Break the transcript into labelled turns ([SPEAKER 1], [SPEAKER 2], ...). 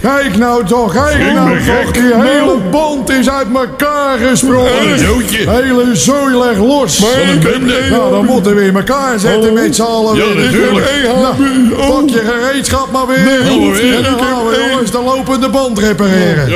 [SPEAKER 1] Kijk nou toch, kijk nou toch. Die hele band is uit elkaar gesprongen.
[SPEAKER 2] Een zootje.
[SPEAKER 1] De hele zooi legt los. Nou, dan moeten we in elkaar zetten met z'n allen
[SPEAKER 2] Ja,
[SPEAKER 1] weer.
[SPEAKER 2] natuurlijk.
[SPEAKER 1] Nou, pak je gereedschap maar weer. En dan gaan we jongens de lopende band repareren.